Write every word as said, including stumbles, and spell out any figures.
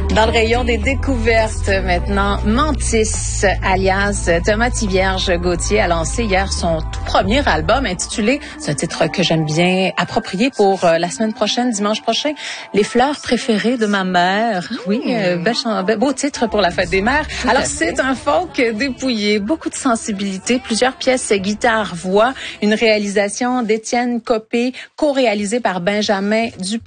Dans le rayon des découvertes, maintenant, Mantis, alias Thomas Tivierge Gauthier, a lancé hier son tout premier album intitulé, c'est un titre que j'aime bien, approprié pour euh, la semaine prochaine, dimanche prochain, Les fleurs préférées de ma mère. Oui, euh, bel, bel, beau titre pour la fête des mères. Tout Alors, c'est un folk dépouillé, beaucoup de sensibilité, plusieurs pièces guitare-voix, une réalisation d'Étienne Copé, co-réalisée par Benjamin Dupuis.